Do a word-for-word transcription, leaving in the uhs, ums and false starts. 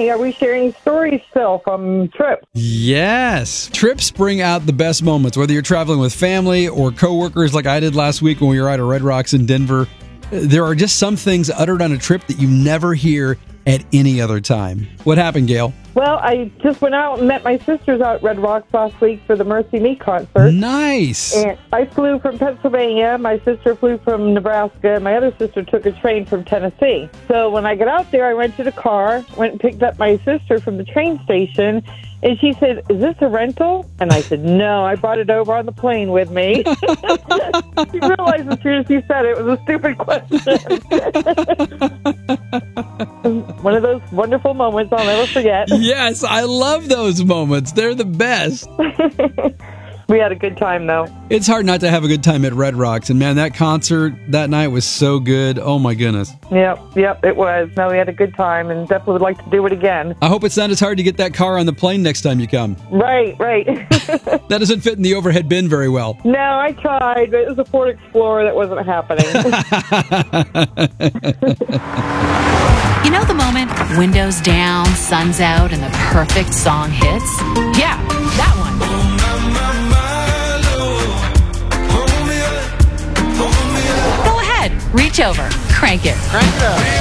Hi, are we sharing stories still from trips? Yes. Trips bring out the best moments, whether you're traveling with family or coworkers like I did last week when we were out at Red Rocks in Denver. There are just some things uttered on a trip that you never hear at any other time. What happened, Gail? Well, I just went out and met my sisters out at Red Rocks last week for the Mercy Me concert. Nice. And I flew from Pennsylvania. My sister flew from Nebraska. My other sister took a train from Tennessee. So when I got out there, I rented a car, went and picked up my sister from the train station. And she said, "Is this a rental?" And I said, "No, I brought it over on the plane with me." She realized as soon as she said it, it was a stupid question. One of those wonderful moments I'll never forget. Yes, I love those moments. They're the best. We had a good time, though. It's hard not to have a good time at Red Rocks. And, man, that concert that night was so good. Oh, my goodness. Yep, yep, it was. No, we had a good time and definitely would like to do it again. I hope it's not as hard to get that car on the plane next time you come. Right, right. That doesn't fit in the overhead bin very well. No, I tried, but it was a Ford Explorer that wasn't happening. You know the moment, windows down, sun's out, and the perfect song hits? Yeah, that one. Go ahead, reach over, crank it. Crank it up.